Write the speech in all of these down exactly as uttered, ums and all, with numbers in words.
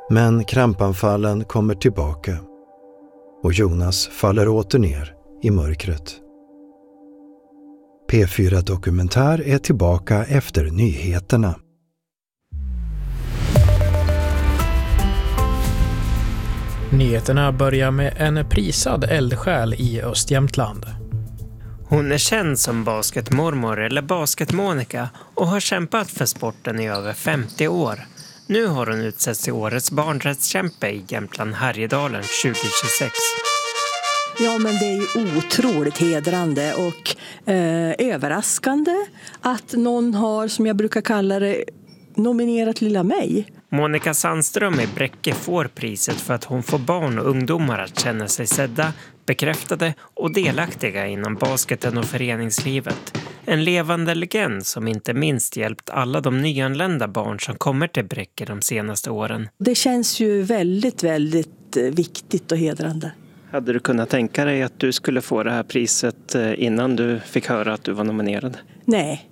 Men krampanfallen kommer tillbaka och Jonas faller åter ner i mörkret. P fyra Dokumentär är tillbaka efter nyheterna. Nyheterna börjar med en prisad eldsjäl i Östjämtland. Hon är känd som basketmormor eller basketmonika och har kämpat för sporten i över femtio år. Nu har hon utsetts till årets barnrättskämpe i Jämtland Härjedalen tjugohundratjugosex. Ja, men det är ju otroligt hedrande och eh, överraskande att någon har, som jag brukar kalla det, nominerat lilla mig. Monica Sandström i Bräcke får priset för att hon får barn och ungdomar att känna sig sedda, bekräftade och delaktiga inom basketen och föreningslivet. En levande legend som inte minst hjälpt alla de nyanlända barn som kommer till Bräcke de senaste åren. Det känns ju väldigt, väldigt viktigt och hedrande. Hade du kunnat tänka dig att du skulle få det här priset innan du fick höra att du var nominerad? Nej.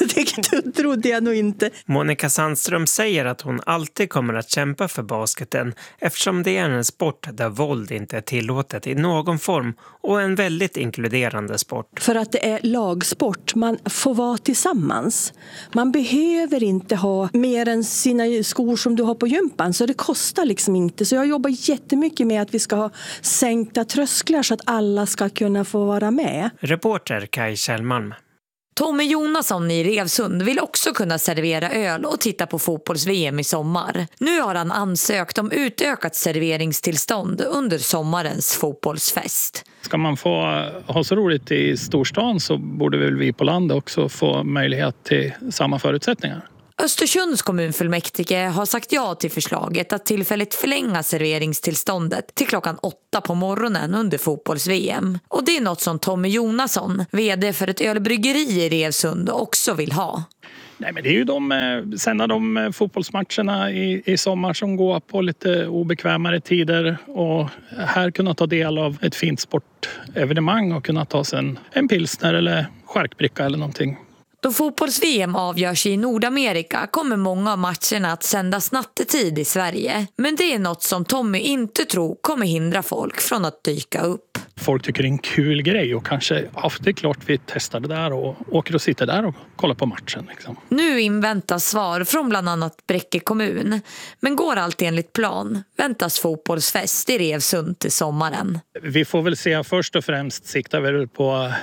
Det trodde jag nog inte. Monica Sandström säger att hon alltid kommer att kämpa för basketen eftersom det är en sport där våld inte är tillåtet i någon form och en väldigt inkluderande sport. För att det är lagsport, man får vara tillsammans. Man behöver inte ha mer än sina skor som du har på gympan, så det kostar liksom inte. Så jag jobbar jättemycket med att vi ska ha sänkta trösklar så att alla ska kunna få vara med. Reporter Kaj Kjellman. Tommy Jonasson i Revsund vill också kunna servera öl och titta på fotbolls-V M i sommar. Nu har han ansökt om utökat serveringstillstånd under sommarens fotbollsfest. Ska man få ha så roligt i storstan så borde väl vi på landet också få möjlighet till samma förutsättningar. Östersunds kommunfullmäktige har sagt ja till förslaget att tillfälligt förlänga serveringstillståndet till klockan åtta på morgonen under fotbolls-V M. Och det är något som Tommy Jonasson, vd för ett ölbryggeri i Revsund, också vill ha. Nej, men det är ju de, sända de fotbollsmatcherna i, i sommar som går på lite obekvämare tider och här kunna ta del av ett fint sportevenemang och kunna ta sig en, en pilsner eller skärkbricka eller någonting. Då fotbolls-V M avgörs i Nordamerika kommer många av matcherna att sändas nattetid i Sverige. Men det är något som Tommy inte tror kommer hindra folk från att dyka upp. Folk tycker det är en kul grej och kanske, ja, det är klart vi testar det där och åker och sitter där och kollar på matchen. Liksom. Nu inväntas svar från bland annat Bräcke kommun. Men går allt enligt plan väntas fotbollsfest i Revsund till sommaren. Vi får väl se, först och främst siktar vi på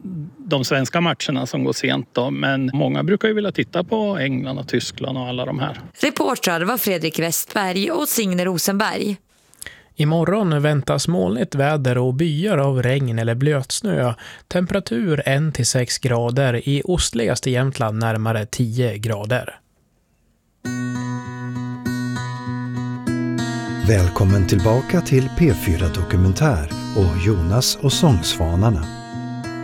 de svenska matcherna som går sent då. Men många brukar ju vilja titta på England och Tyskland och alla de här. Reportrar var Fredrik Westberg och Signe Rosenberg. Imorgon väntas molnigt väder och byar av regn eller blötsnö. Temperatur ett till sex grader, i ostligaste Jämtland närmare tio grader. Välkommen tillbaka till P fyra Dokumentär och Jonas och sångsvanarna.